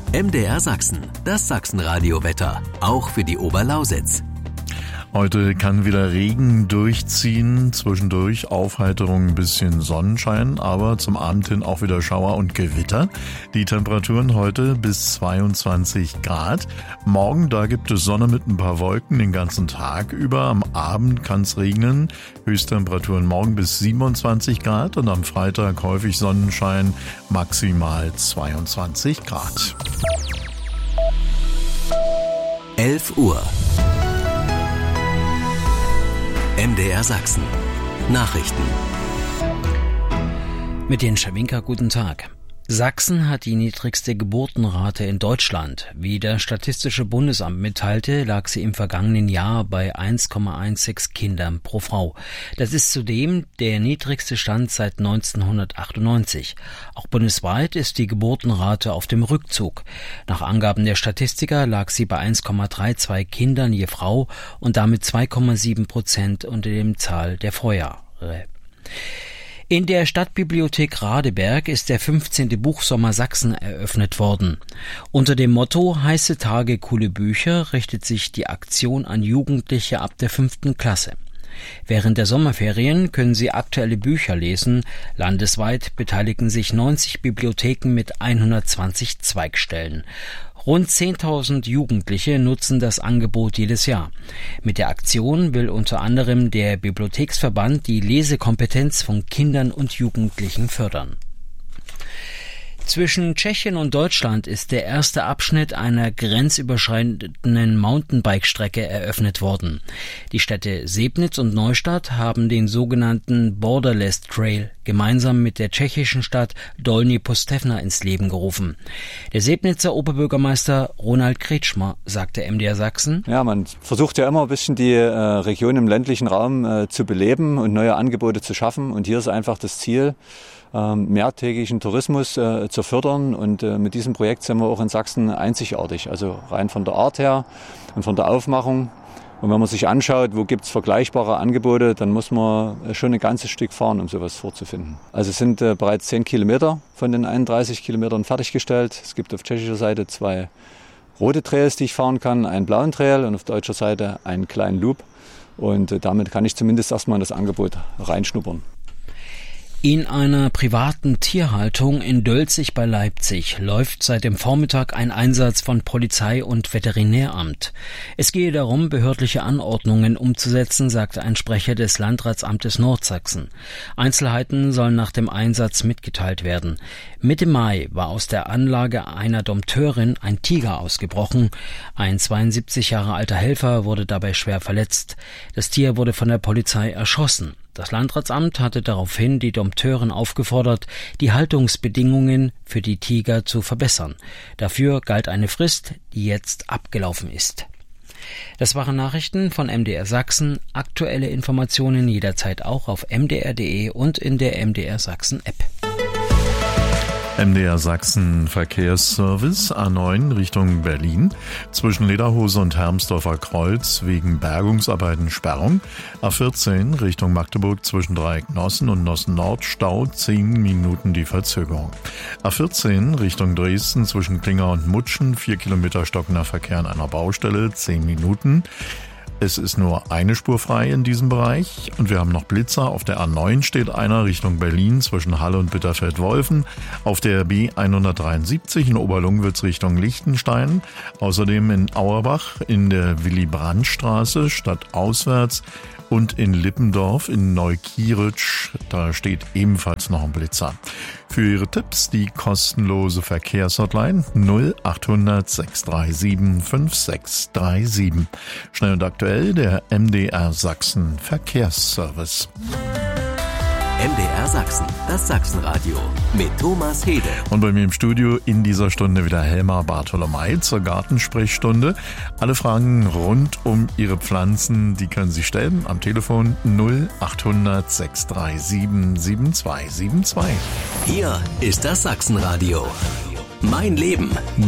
MDR Sachsen, das Sachsenradio-Wetter, auch für die Oberlausitz. Heute kann wieder Regen durchziehen, zwischendurch Aufheiterung, ein bisschen Sonnenschein, aber zum Abend hin auch wieder Schauer und Gewitter. Die Temperaturen heute bis 22 Grad. Morgen, da gibt es Sonne mit ein paar Wolken den ganzen Tag über. Am Abend kann es regnen. Höchsttemperaturen morgen bis 27 Grad und am Freitag häufig Sonnenschein, maximal 22 Grad. 11 Uhr. MDR Sachsen. Nachrichten. Mit den Schawinka, guten Tag. Sachsen hat die niedrigste Geburtenrate in Deutschland. Wie das Statistische Bundesamt mitteilte, lag sie im vergangenen Jahr bei 1,16 Kindern pro Frau. Das ist zudem der niedrigste Stand seit 1998. Auch bundesweit ist die Geburtenrate auf dem Rückzug. Nach Angaben der Statistiker lag sie bei 1,32 Kindern je Frau und damit 2,7% unter dem Zahl der Vorjahre. In der Stadtbibliothek Radeberg ist der 15. Buchsommer Sachsen eröffnet worden. Unter dem Motto »Heiße Tage, coole Bücher« richtet sich die Aktion an Jugendliche ab der 5. Klasse. Während der Sommerferien können sie aktuelle Bücher lesen. Landesweit beteiligen sich 90 Bibliotheken mit 120 Zweigstellen. Rund 10.000 Jugendliche nutzen das Angebot jedes Jahr. Mit der Aktion will unter anderem der Bibliotheksverband die Lesekompetenz von Kindern und Jugendlichen fördern. Zwischen Tschechien und Deutschland ist der erste Abschnitt einer grenzüberschreitenden Mountainbike-Strecke eröffnet worden. Die Städte Sebnitz und Neustadt haben den sogenannten Borderless Trail gemeinsam mit der tschechischen Stadt Dolní Postevna ins Leben gerufen. Der Sebnitzer Oberbürgermeister Ronald Kretschmer sagte MDR Sachsen: Ja, man versucht ja immer ein bisschen die Region im ländlichen Raum zu beleben und neue Angebote zu schaffen. Und hier ist einfach das Ziel, mehrtägigen Tourismus zu fördern, und mit diesem Projekt sind wir auch in Sachsen einzigartig, also rein von der Art her und von der Aufmachung. Und wenn man sich anschaut, wo gibt es vergleichbare Angebote, dann muss man schon ein ganzes Stück fahren, um sowas vorzufinden. Also es sind bereits 10 Kilometer von den 31 Kilometern fertiggestellt. Es gibt auf tschechischer Seite 2 rote Trails, die ich fahren kann, einen blauen Trail und auf deutscher Seite einen kleinen Loop. Und damit kann ich zumindest erstmal in das Angebot reinschnuppern. In einer privaten Tierhaltung in Dölzig bei Leipzig läuft seit dem Vormittag ein Einsatz von Polizei und Veterinäramt. Es gehe darum, behördliche Anordnungen umzusetzen, sagte ein Sprecher des Landratsamtes Nordsachsen. Einzelheiten sollen nach dem Einsatz mitgeteilt werden. Mitte Mai war aus der Anlage einer Dompteurin ein Tiger ausgebrochen. Ein 72 Jahre alter Helfer wurde dabei schwer verletzt. Das Tier wurde von der Polizei erschossen. Das Landratsamt hatte daraufhin die Dompteurin aufgefordert, die Haltungsbedingungen für die Tiger zu verbessern. Dafür galt eine Frist, die jetzt abgelaufen ist. Das waren Nachrichten von MDR Sachsen. Aktuelle Informationen jederzeit auch auf mdr.de und in der MDR Sachsen App. MDR Sachsen Verkehrsservice A9 Richtung Berlin. Zwischen Lederhose und Hermsdorfer Kreuz wegen Bergungsarbeiten Sperrung. A14 Richtung Magdeburg zwischen Dreieck Nossen und Nossen Nord Stau 10 Minuten die Verzögerung. A14 Richtung Dresden zwischen Klinger und Mutschen 4 Kilometer stockender Verkehr an einer Baustelle 10 Minuten. Es ist nur eine Spur frei in diesem Bereich und wir haben noch Blitzer. Auf der A9 steht einer Richtung Berlin zwischen Halle und Bitterfeld-Wolfen. Auf der B173 in Oberlungwitz Richtung Lichtenstein. Außerdem in Auerbach in der Willy-Brandt-Straße stadtauswärts und in Lippendorf in Neukieritsch. Da steht ebenfalls noch ein Blitzer. Für Ihre Tipps die kostenlose Verkehrshotline 0800 637 5637. Schnell und aktuell der MDR Sachsen Verkehrsservice. MDR Sachsen, das Sachsenradio mit Thomas Hede. Und bei mir im Studio in dieser Stunde wieder Helma Bartholomei zur Gartensprechstunde. Alle Fragen rund um Ihre Pflanzen, die können Sie stellen am Telefon 0800 637 7272. Hier ist das Sachsenradio. Mein Leben